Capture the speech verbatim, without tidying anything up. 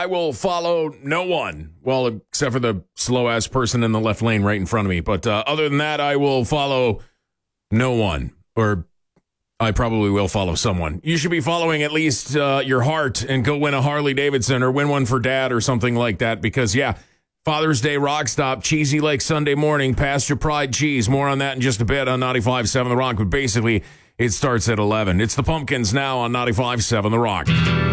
I will follow no one. Well, except for the slow-ass person in the left lane right in front of me. But uh, other than that, I will follow no one. Or I probably will follow someone. You should be following at least uh, your heart and go win a Harley Davidson or win one for dad or something like that. Because, yeah, Father's Day Rock Stop, Cheesy Lake Sunday morning, Pasture Pride Cheese. More on that in just a bit on ninety-five point seven The Rock. But basically, it starts at eleven. It's the Pumpkins now on ninety-five point seven The Rock.